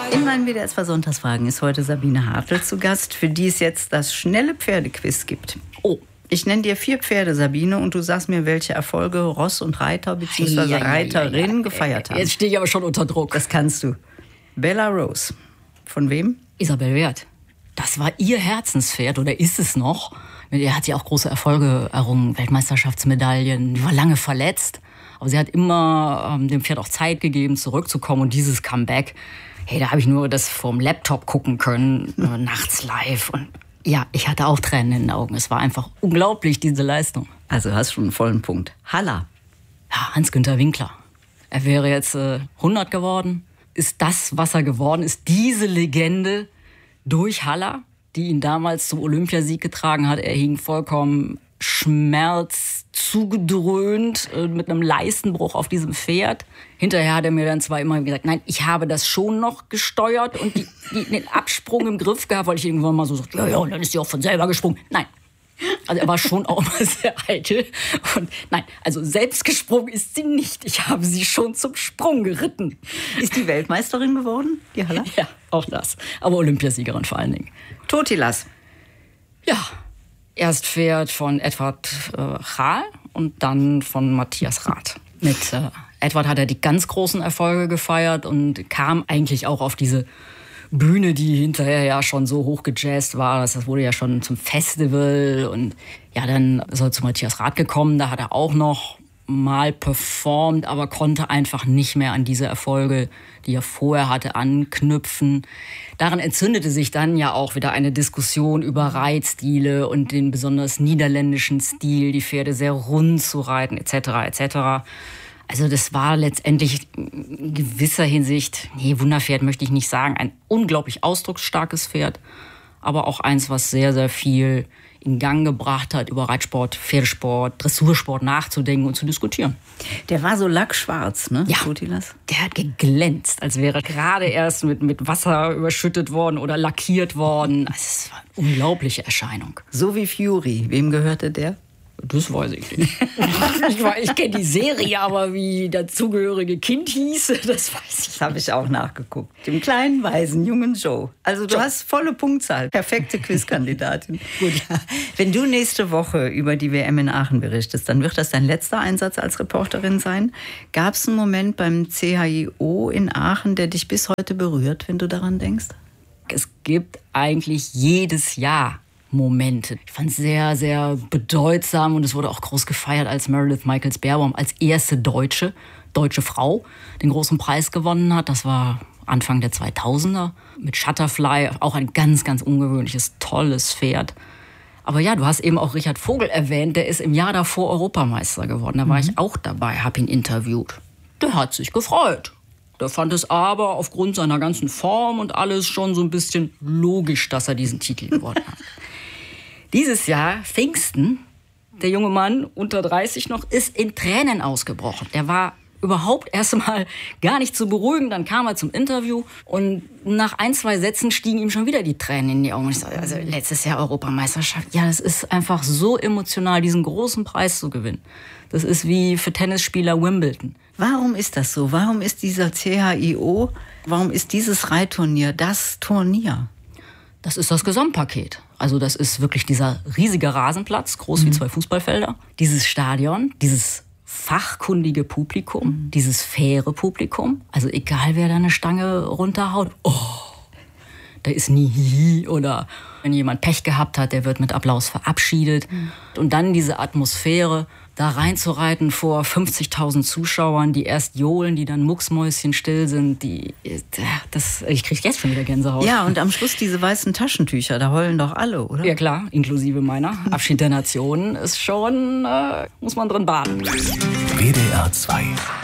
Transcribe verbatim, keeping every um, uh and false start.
In meinen W D R zwei Sonntagsfragen ist heute Sabine Hartl zu Gast, für die es jetzt das schnelle Pferdequiz gibt. Oh, ich nenne dir vier Pferde, Sabine, und du sagst mir, welche Erfolge Ross und Reiter bzw. Ja, ja, Reiterin ja, ja. gefeiert haben. Jetzt stehe ich aber schon unter Druck. Das kannst du. Bella Rose. Von wem? Isabel Wert. Das war ihr Herzenspferd, oder ist es noch? Mit ihr hat sie auch große Erfolge errungen, Weltmeisterschaftsmedaillen. Die war lange verletzt, aber sie hat immer ähm, dem Pferd auch Zeit gegeben, zurückzukommen. Und dieses Comeback, hey, da habe ich nur das vom Laptop gucken können, nur nachts live. Und ja, ich hatte auch Tränen in den Augen. Es war einfach unglaublich, diese Leistung. Also hast schon einen vollen Punkt. Halla. Ja, Hans-Günther Winkler. Er wäre jetzt äh, hundert geworden. Ist das, was er geworden ist, diese Legende durch Haller, die ihn damals zum Olympiasieg getragen hat. Er hing vollkommen Schmerz zugedröhnt äh, mit einem Leistenbruch auf diesem Pferd. Hinterher hat er mir dann zwar immer gesagt, nein, ich habe das schon noch gesteuert und die, die, den Absprung im Griff gehabt, weil ich irgendwann mal so sagte, ja, ja, und dann ist sie auch von selber gesprungen. Nein. Also er war schon auch immer sehr eitel. Und nein, also selbst gesprungen ist sie nicht. Ich habe sie schon zum Sprung geritten. Ist die Weltmeisterin geworden, die Haller? Ja, auch das. Aber Olympiasiegerin vor allen Dingen. Totilas. Ja, erst Pferd von Edward äh, Chaal und dann von Matthias Rath. Mit äh, Edward hat er die ganz großen Erfolge gefeiert und kam eigentlich auch auf diese Bühne, die hinterher ja schon so hoch gejazzt war. Das wurde ja schon zum Festival. Und ja, dann ist er zu Matthias Rath gekommen. Da hat er auch noch mal performt, aber konnte einfach nicht mehr an diese Erfolge, die er vorher hatte, anknüpfen. Daran entzündete sich dann ja auch wieder eine Diskussion über Reitstile und den besonders niederländischen Stil, die Pferde sehr rund zu reiten, et cetera et cetera. Also das war letztendlich in gewisser Hinsicht, nee, Wunderpferd möchte ich nicht sagen, ein unglaublich ausdrucksstarkes Pferd, aber auch eins, was sehr, sehr viel in Gang gebracht hat, über Reitsport, Pferdesport, Dressursport nachzudenken und zu diskutieren. Der war so lackschwarz, ne? Ja, Totilas? Der hat geglänzt, als wäre er gerade erst mit, mit Wasser überschüttet worden oder lackiert worden. Also es war eine unglaubliche Erscheinung. So wie Fury. Wem gehörte der? Das weiß ich nicht. ich ich kenne die Serie, aber wie dazugehörige Kind hieß, das weiß ich. Das habe ich auch nachgeguckt. Dem kleinen, weisen, jungen Joe. Also du Joe. hast volle Punktzahl. Perfekte Quizkandidatin. Gut. Wenn du nächste Woche über die W M in Aachen berichtest, dann wird das dein letzter Einsatz als Reporterin sein. Gab es einen Moment beim C H I O in Aachen, der dich bis heute berührt, wenn du daran denkst? Es gibt eigentlich jedes Jahr Momente. Ich fand es sehr, sehr bedeutsam und es wurde auch groß gefeiert, als Meredith Michaels-Beerbaum als erste Deutsche, deutsche Frau den großen Preis gewonnen hat. Das war Anfang der zweitausender mit Shutterfly, auch ein ganz, ganz ungewöhnliches, tolles Pferd. Aber ja, du hast eben auch Richard Vogel erwähnt, der ist im Jahr davor Europameister geworden. Da war mhm. ich auch dabei, habe ihn interviewt. Der hat sich gefreut. Der fand es aber aufgrund seiner ganzen Form und alles schon so ein bisschen logisch, dass er diesen Titel gewonnen hat. Dieses Jahr, Pfingsten, der junge Mann, unter dreißig noch, ist in Tränen ausgebrochen. Der war überhaupt erst mal gar nicht zu beruhigen. Dann kam er zum Interview und nach ein, zwei Sätzen stiegen ihm schon wieder die Tränen in die Augen. Ich sage, also letztes Jahr Europameisterschaft. Ja, das ist einfach so emotional, diesen großen Preis zu gewinnen. Das ist wie für Tennisspieler Wimbledon. Warum ist das so? Warum ist dieser C H I O, warum ist dieses Reitturnier das Turnier? Das ist das Gesamtpaket. Also das ist wirklich dieser riesige Rasenplatz, groß mhm. wie zwei Fußballfelder. Dieses Stadion, dieses fachkundige Publikum, mhm. dieses faire Publikum. Also egal, wer da eine Stange runterhaut, oh, da ist nie Hihi oder wenn jemand Pech gehabt hat, der wird mit Applaus verabschiedet. Mhm. Und dann diese Atmosphäre, da reinzureiten vor fünfzigtausend Zuschauern, die erst johlen, die dann mucksmäuschenstill sind, die, das, ich krieg jetzt schon wieder Gänsehaut. Ja, und am Schluss diese weißen Taschentücher, da heulen doch alle, oder? Ja klar, inklusive meiner. Abschied der Nationen ist schon, äh, muss man drin baden. W D R zwei